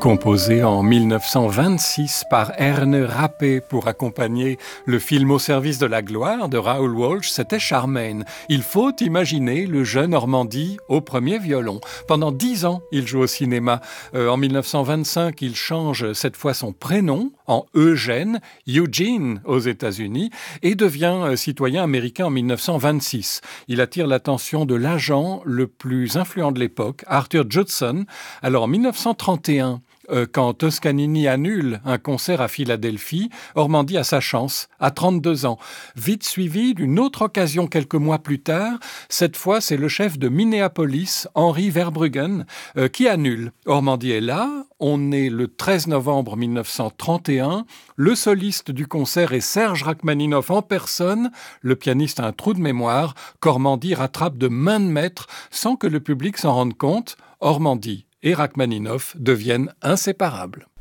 Composé en 1926 par Erne Rappé pour accompagner le film Au service de la gloire de Raoul Walsh, c'était Charmaine. Il faut imaginer le jeune Ormandy au premier violon. Pendant 10 ans, il joue au cinéma. En 1925, il change cette fois son prénom en Eugène, Eugene aux États-Unis, et devient citoyen américain en 1926. Il attire l'attention de l'agent le plus influent de l'époque, Arthur Judson. Alors en 1931, quand Toscanini annule un concert à Philadelphie, Ormandy a sa chance, à 32 ans. Vite suivi d'une autre occasion quelques mois plus tard, cette fois c'est le chef de Minneapolis, Henry Verbruggen, qui annule. Ormandy est là, on est le 13 novembre 1931, le soliste du concert est Serge Rachmaninoff en personne, le pianiste a un trou de mémoire, qu'Ormandy rattrape de main de maître sans que le public s'en rende compte. Ormandy et Rachmaninoff deviennent inséparables.